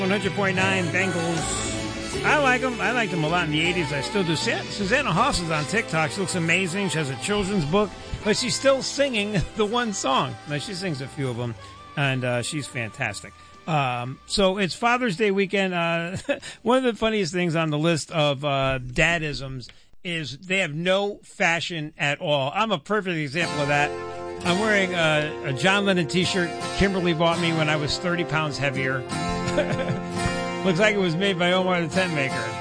100.9 Bengals. I like them. I liked them a lot in the 80s. I still do. Susanna Hoffs is on TikTok. She looks amazing. She has a children's book, but she's still singing the one song. Now, she sings a few of them, and she's fantastic. So it's Father's Day weekend. One of the funniest things on the list of dadisms is they have no fashion at all. I'm a perfect example of that. I'm wearing a John Lennon t-shirt Kimberly bought me when I was 30 pounds heavier. Looks like it was made by Omar the Tent Maker.